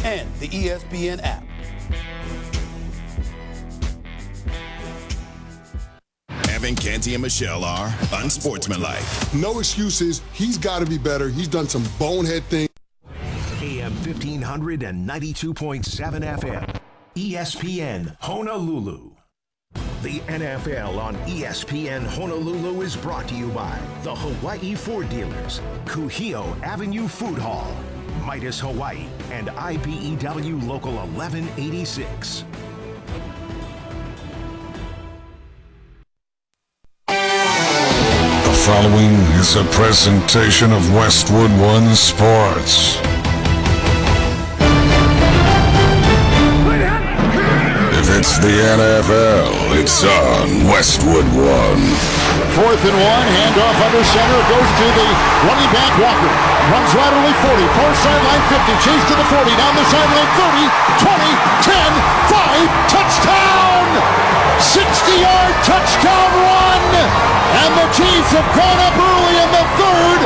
and the ESPN app. Evan, Canty, and Michelle are unsportsmanlike. No excuses. He's got to be better. He's done some bonehead things. AM 1500 and 92.7 FM. ESPN Honolulu. The NFL on ESPN Honolulu is brought to you by the Hawaii Ford Dealers, Kuhio Avenue Food Hall, Midas Hawaii, and IBEW Local 1186. The following is a presentation of Westwood One Sports. If it's the NFL, it's on Westwood One. 4th and 1, handoff under center, goes to the running back Walker. Runs laterally 40, far sideline 50, chase to the 40, down the sideline 30, 20, 10, 5, touchdown! 60-yard touchdown run! And the Chiefs have gone up early in the third,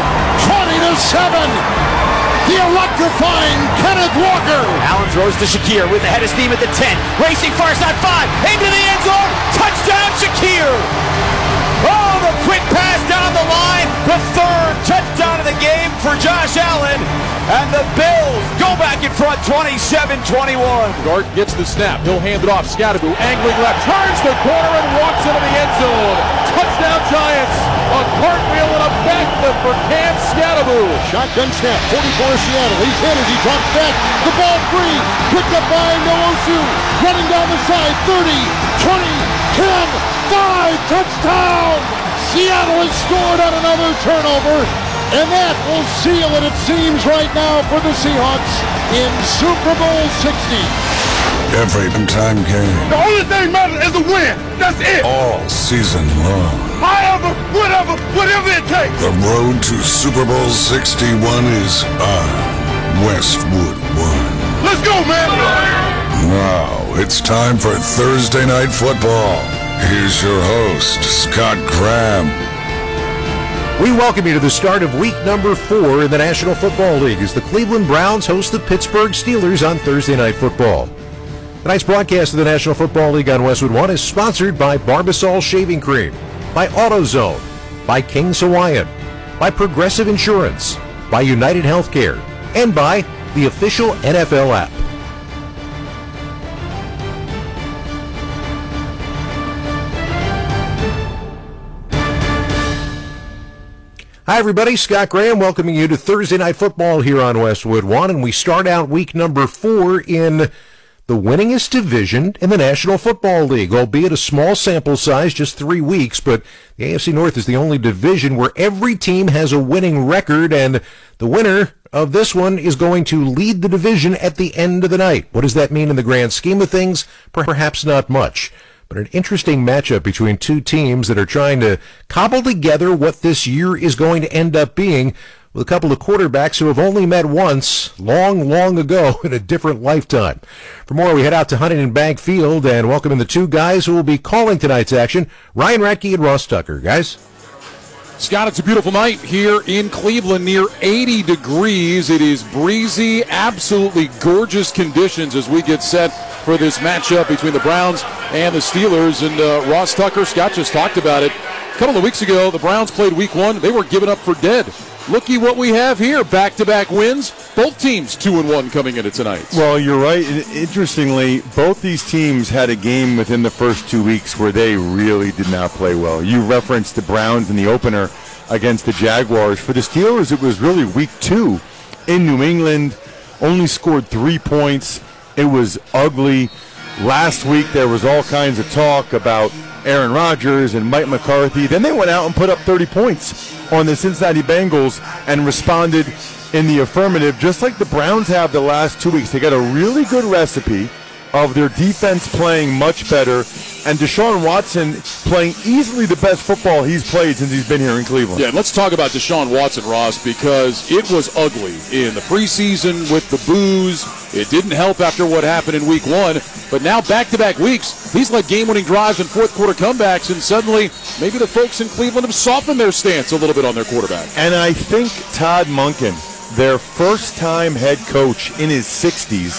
20-7. The electrifying Kenneth Walker. Allen throws to Shakir with the head of steam at the 10. Racing far side 5. Into the end zone. Touchdown Shakir. Oh, the quick pass down the line. The third touchdown of the game for Josh Allen. And the Bills go back in front 27-21. Gart gets the snap. He'll hand it off. Scadaboo angling left. Turns the corner and walks into the end zone. Touchdown Giants. A cartwheel and a backflip for Cam Scadaboo. Shotgun snap. 44 Seattle. He's hit as he drops back. The ball free. Picked up by Noosu. Running down the side. 30, 20, 10, 5. Touchdown. Seattle has scored on another turnover. And that will seal it seems, right now for the Seahawks in Super Bowl 60. Every time game. The only thing matters is the win. That's it. All season long. However, whatever it takes. The road to Super Bowl 61 is on Westwood One. Let's go, man. Now it's time for Thursday Night Football. Here's your host, Scott Graham. We welcome you to the start of week number 4 in the National Football League as the Cleveland Browns host the Pittsburgh Steelers on Thursday Night Football. Tonight's broadcast of the National Football League on Westwood One is sponsored by Barbasol Shaving Cream, by AutoZone, by King's Hawaiian, by Progressive Insurance, by United Healthcare, and by the official NFL app. Hi, everybody. Scott Graham welcoming you to Thursday Night Football here on Westwood One, and we start out week number 4 in the winningest division in the National Football League, albeit a small sample size, just 3 weeks, but the AFC North is the only division where every team has a winning record, and the winner of this one is going to lead the division at the end of the night. What does that mean in the grand scheme of things? Perhaps not much. But an interesting matchup between two teams that are trying to cobble together what this year is going to end up being, with a couple of quarterbacks who have only met once long ago in a different lifetime. For more, we head out to Huntington Bank Field and welcome in the two guys who will be calling tonight's action, Ryan Radke and Ross Tucker. Guys? Scott, it's a beautiful night here in Cleveland, near 80 degrees. It is breezy, absolutely gorgeous conditions as we get set for this matchup between the Browns and the Steelers. And Ross Tucker, Scott just talked about it. A couple of weeks ago, the Browns played week 1. They were given up for dead. Looky what we have here. Back-to-back wins. Both teams 2-1 coming into tonight. Well, you're right. Interestingly, both these teams had a game within the first 2 weeks where they really did not play well. You referenced the Browns in the opener against the Jaguars. For the Steelers, it was really week 2 in New England. Only scored 3 points. It was ugly. Last week, there was all kinds of talk about Aaron Rodgers and Mike McCarthy. Then they went out and put up 30 points on the Cincinnati Bengals and responded in the affirmative, just like the Browns have the last 2 weeks. They got a really good recipe of their defense playing much better and Deshaun Watson playing easily the best football he's played since he's been here in Cleveland. Yeah, let's talk about Deshaun Watson, Ross, because it was ugly in the preseason with the boos. It didn't help after what happened in week 1, but now back-to-back weeks, he's led game-winning drives and fourth-quarter comebacks, and suddenly maybe the folks in Cleveland have softened their stance a little bit on their quarterback. And I think Todd Monken, their first-time head coach in his 60s,